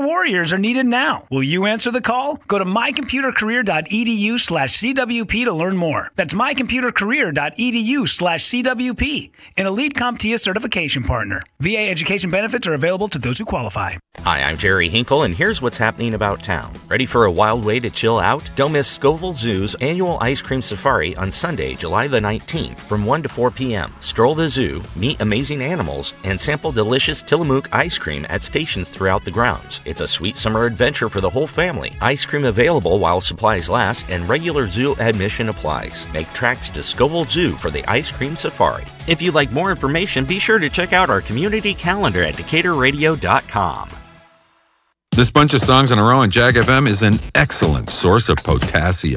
warriors are needed now. Will you answer the call? Go to mycomputercareer.edu/CWP to learn more. That's mycomputercareer.edu/CWP, an Elite CompTIA certification partner. VA education benefits are available to those who qualify. Hi, I'm Jerry Hinkle, and here's what's happening about town. Ready for a wild way to chill out? Don't miss Scoville Zoo's annual ice cream safari on Sunday, July the 19th from 1 to 4 p.m. Stroll the zoo, meet amazing animals, and sample delicious Tillamook ice cream at stations throughout the grounds. It's a sweet summer adventure for the whole family. Ice cream available while supplies last, and regular zoo admission applies. Make tracks to Scoville Zoo for the ice cream safari. If you'd like more information, be sure to check out our community calendar at DecaturRadio.com. This bunch of songs in a row on Jag FM is an excellent source of potassium.